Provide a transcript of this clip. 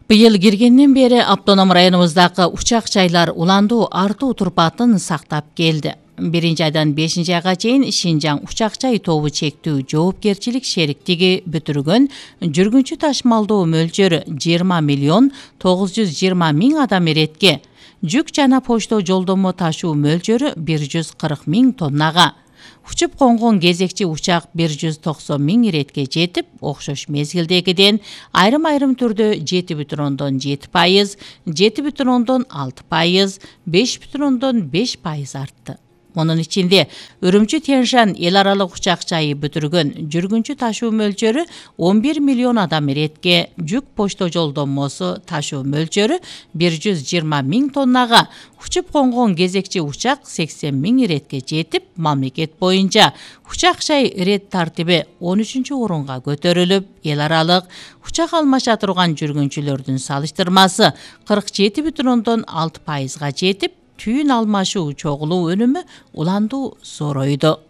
Быйыл киргенден бери автоном районубуздагы учак жайлар уландуу артуу турпатын сактап келди. 1-айдан 5-айга чейин Шинжаң учак жай тобу чектүү жоопкерчилик шериктиги бүтүргөн жүргүнчү ташмалдоо мөлчөрү 20 миллион 920 миң адам иретке, жүк жана почто жолдомо ташуу мөлчөрү 140 миң тоннага. Учуп конгон кезекчи учак 190 миң иретке жетип, окшош мезгилдегиден айрым түрдө 7,7%, 7,6%, 5,5% артты. Монун ичинде Үрүмчү-Тянь-Шань эл аралык учак жайы бүтүргөн жүргүнчү ташуу мөлчөрү 11 миллион адам иретке, жүк почто жолдомосу ташуу мөлчөрү 120 миң тоннага, учуп конгон кезекчи учак 80 миң иретке жетип, мамлекет боюнча учак жай ирет тартиби 13-орунга көтөрүлүп, эл аралык учак алмаша турган жүргүнчүлөрдүн салыштырмасы 47,6%га жетип, түйүн алмашуу чогулуу өнүмү уландуу зоройду.